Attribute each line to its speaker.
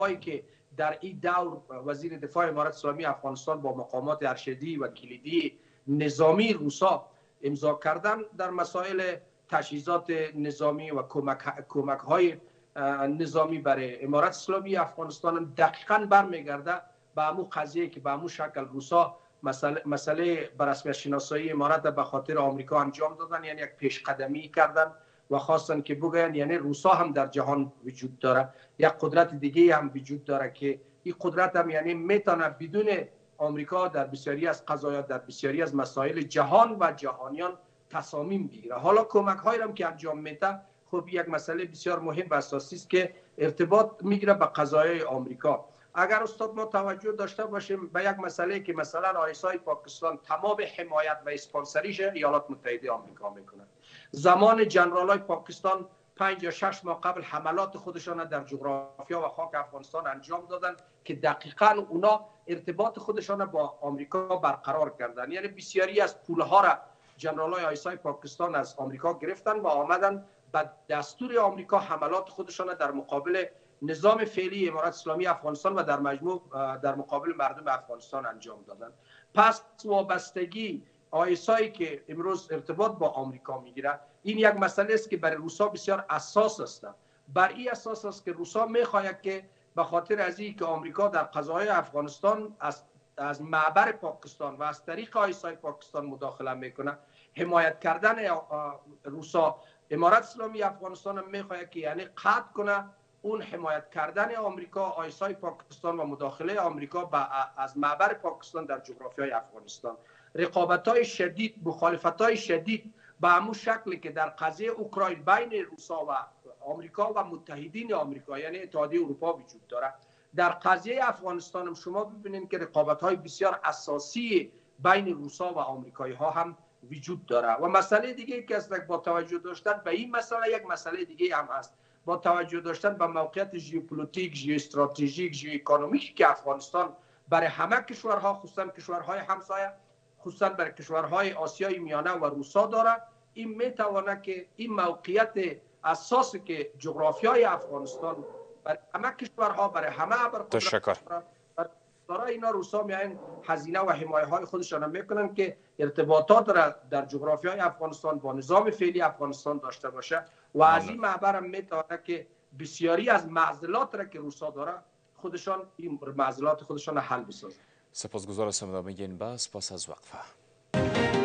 Speaker 1: هایی که در این دور وزیر دفاع امارت اسلامی افغانستان با مقامات ارشدی و کلیدی نظامی روسا امضا کردن در مسائل تجهیزات نظامی و کمک های نظامی برای امارت اسلامی افغانستان دقیقاً برمیگرده به همون قضیه که به همون شکل روسا مسئله بر رسمیت شناسایی امارت به خاطر آمریکا انجام دادن، یعنی یک پیشقدمی کردن و خواستن که بگوین یعنی روسا هم در جهان وجود داره، یک قدرت دیگه هم وجود داره که این قدرت هم یعنی میتونه بدون آمریکا در بسیاری از قضایا در بسیاری از مسائل جهان و جهانیان تصامیم بگیره. حالا کمک هایی هم که انجام میده خب یک مسئله بسیار مهم و اساسی است که ارتباط میگیره به قضایای آمریکا. اگر استاد ما توجه داشته باشیم به یک مسئله که مثلا آیسای پاکستان تمام حمایت و اسپانسریش ایالات متحده آمریکا میکنه. زمان جنرالای پاکستان 5 یا 6 ماه قبل حملات خودشان در جغرافیا و خاک افغانستان انجام دادن که دقیقاً اونا ارتباط خودشان با آمریکا برقرار کردن. یعنی بسیاری از پولها را جنرالای آیسای پاکستان از آمریکا گرفتن و آمدن به دستور آمریکا حملات خودشان در مقابل نظام فعلی امارت اسلامی افغانستان و در مجموع در مقابل مردم افغانستان انجام دادن. پس وابستگی آیسایی که امروز ارتباط با آمریکا میگیره این یک مسئله است که برای روسا بسیار اساس است. بر این اساس است که روسا میخواهد که به خاطر از این که آمریکا در قضاهای افغانستان از معبر پاکستان و از طریق آیسای پاکستان مداخله میکنه، حمایت کردن روسا امارت اسلامی افغانستان هم میخواهد که یعنی قطع کنه اون حمایت کردن آمریکا آیسای پاکستان و مداخله آمریکا از معبر پاکستان در جغرافیای افغانستان. رقابت‌های شدید، مخالفت‌های شدید به همون شکلی که در قضیه اوکراین بین روسا و آمریکا و متحدین آمریکا یعنی اتحادیه اروپا وجود داره، در قضیه افغانستان هم شما ببینید که رقابت‌های بسیار اساسی بین روسا و آمریکایی ها هم وجود داره. و مسئله دیگه که است با توجه داشتن به این مسئله یک مسئله دیگه هم هست، با توجه داشتن به موقعیت ژئوپلیتیک، ژئواستراتژیک، ژئواکونومیک که افغانستان برای همه کشورها خصوصا کشورهای همسایه خصوصا برای کشورهای آسیای میانه و روسا داره، این میتواند که این موقعیت اساسی که جغرافیای افغانستان برای همه کشورها برای همه ابرقدرت‌ها برای اینا روسا میان هزینه و حمایه های خودشان میکنن که ارتباطات را در جغرافیای افغانستان با نظام فعلی افغانستان داشته باشه و از این معبر هم میتونه که بسیاری از معضلات را که روسا داره خودشان این معضلات خودشان حل بسازن.
Speaker 2: سپاسگزار هستم. ادامه این بحث پس از وقفه.